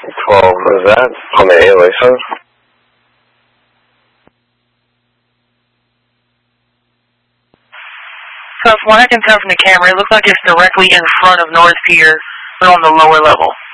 12, what is that? On the ALA side? So from what I can tell from the camera, it looks like it's directly in front of North Pier, but on the lower level.